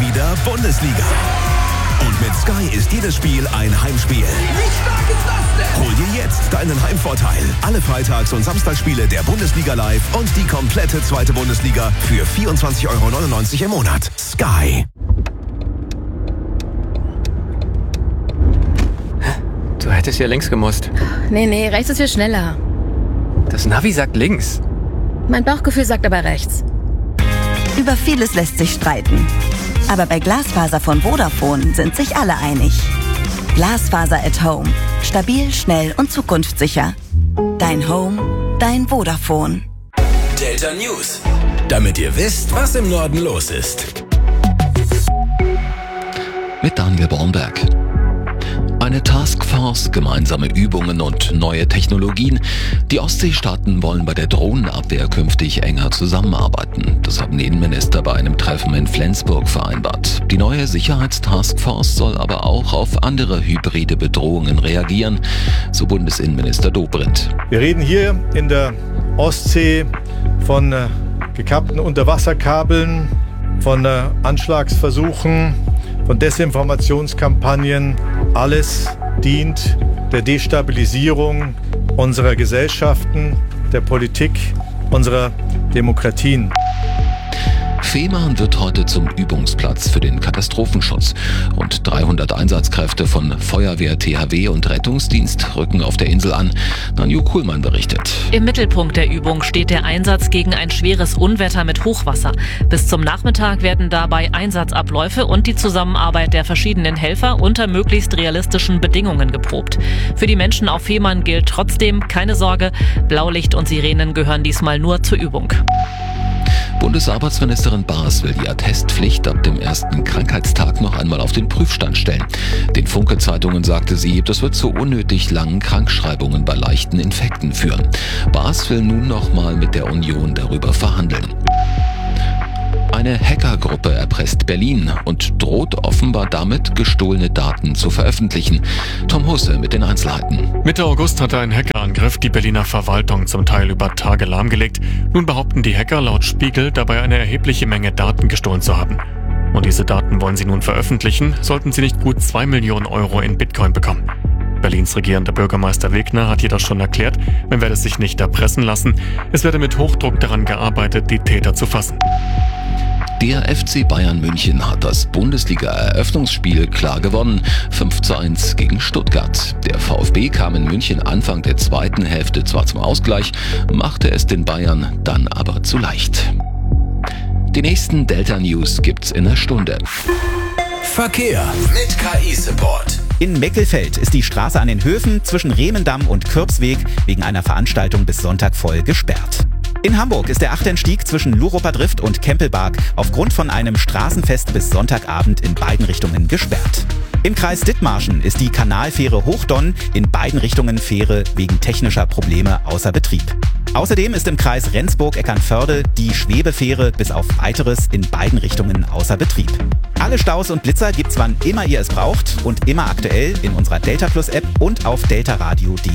wieder Bundesliga. Und mit Sky ist jedes Spiel ein Heimspiel. Wie stark ist das denn? Hol dir jetzt deinen Heimvorteil. Alle Freitags- und Samstagsspiele der Bundesliga live und die komplette zweite Bundesliga für 24,99 € im Monat. Sky. Du hättest ja links gemusst. Nee, rechts ist viel schneller. Das Navi sagt links. Mein Bauchgefühl sagt aber rechts. Über vieles lässt sich streiten. Aber bei Glasfaser von Vodafone sind sich alle einig. Glasfaser at Home. Stabil, schnell und zukunftssicher. Dein Home, dein Vodafone. Delta News. Damit ihr wisst, was im Norden los ist. Mit Daniel Bornberg. Eine Taskforce, gemeinsame Übungen und neue Technologien. Die Ostseestaaten wollen bei der Drohnenabwehr künftig enger zusammenarbeiten. Das haben die Innenminister bei einem Treffen in Flensburg vereinbart. Die neue Sicherheitstaskforce soll aber auch auf andere hybride Bedrohungen reagieren, so Bundesinnenminister Dobrindt. Wir reden hier in der Ostsee von gekappten Unterwasserkabeln, von Anschlagsversuchen, von Desinformationskampagnen. Alles dient der Destabilisierung unserer Gesellschaften, der Politik, unserer Demokratien. Fehmarn wird heute zum Übungsplatz für den Katastrophenschutz. Rund 300 Einsatzkräfte von Feuerwehr, THW und Rettungsdienst rücken auf der Insel an. Nanju Kuhlmann berichtet. Im Mittelpunkt der Übung steht der Einsatz gegen ein schweres Unwetter mit Hochwasser. Bis zum Nachmittag werden dabei Einsatzabläufe und die Zusammenarbeit der verschiedenen Helfer unter möglichst realistischen Bedingungen geprobt. Für die Menschen auf Fehmarn gilt trotzdem keine Sorge, Blaulicht und Sirenen gehören diesmal nur zur Übung. Bundesarbeitsministerin Baas will die Attestpflicht ab dem ersten Krankheitstag noch einmal auf den Prüfstand stellen. Den Funke-Zeitungen sagte sie, das wird zu unnötig langen Krankschreibungen bei leichten Infekten führen. Baas will nun noch mal mit der Union darüber verhandeln. Eine Hackergruppe erpresst Berlin und droht offenbar damit, gestohlene Daten zu veröffentlichen. Tom Husse mit den Einzelheiten. Mitte August hatte ein Hackerangriff die Berliner Verwaltung zum Teil über Tage lahmgelegt. Nun behaupten die Hacker laut Spiegel dabei eine erhebliche Menge Daten gestohlen zu haben. Und diese Daten wollen sie nun veröffentlichen, sollten sie nicht gut 2 Millionen € in Bitcoin bekommen. Berlins regierender Bürgermeister Wegner hat jedoch schon erklärt, man werde sich nicht erpressen lassen. Es werde mit Hochdruck daran gearbeitet, die Täter zu fassen. Der FC Bayern München hat das Bundesliga-Eröffnungsspiel klar gewonnen, 5:1 gegen Stuttgart. Der VfB kam in München Anfang der zweiten Hälfte zwar zum Ausgleich, machte es den Bayern dann aber zu leicht. Die nächsten Delta News gibt's in einer Stunde. Verkehr mit KI-Support. In Meckelfeld ist die Straße an den Höfen zwischen Rehmendamm und Kürbsweg wegen einer Veranstaltung bis Sonntag voll gesperrt. In Hamburg ist der Achterstieg zwischen Luroper Drift und Kempelbark aufgrund von einem Straßenfest bis Sonntagabend in beiden Richtungen gesperrt. Im Kreis Dithmarschen ist die Kanalfähre Hochdonn in beiden Richtungen Fähre wegen technischer Probleme außer Betrieb. Außerdem ist im Kreis Rendsburg-Eckernförde die Schwebefähre bis auf Weiteres in beiden Richtungen außer Betrieb. Alle Staus und Blitzer gibt's wann immer ihr es braucht und immer aktuell in unserer Delta Plus App und auf deltaradio.de.